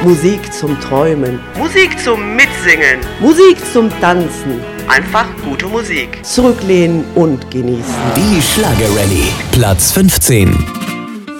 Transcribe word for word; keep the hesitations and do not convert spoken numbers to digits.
Musik zum Träumen. Musik zum Mitsingen. Musik zum Tanzen. Einfach gute Musik. Zurücklehnen und genießen. Die Schlagerrallye. Platz fünfzehn.